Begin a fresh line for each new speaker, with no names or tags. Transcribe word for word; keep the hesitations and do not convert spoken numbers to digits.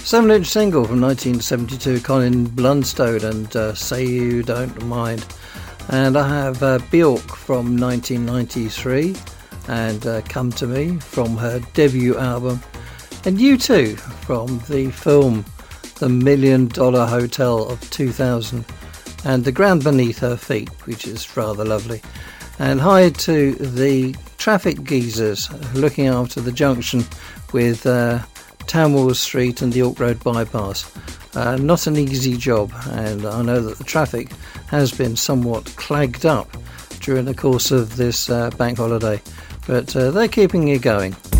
Seven-inch single from nineteen seventy-two, Colin Blunstone and uh, Say You Don't Mind. And I have uh, Bjork from nineteen ninety-three and uh, Come To Me from her debut album. And U two from the film The Million Dollar Hotel of two thousand and The Ground Beneath Her Feet, which is rather lovely. And hi to the traffic geezers looking after the junction with uh, Tamworth Street and the York Road bypass. Uh, not an easy job, and I know that the traffic has been somewhat clogged up during the course of this uh, bank holiday, but uh, they're keeping it going.